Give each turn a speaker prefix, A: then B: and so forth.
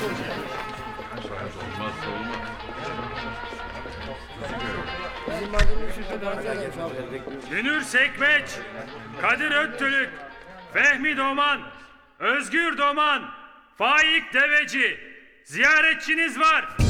A: Olmazsa olmaz.
B: Dünür Sekmeç, Kadir Öttülük, Fehmi Doman, Özgür Doman, Faik Deveci, ziyaretçiniz var.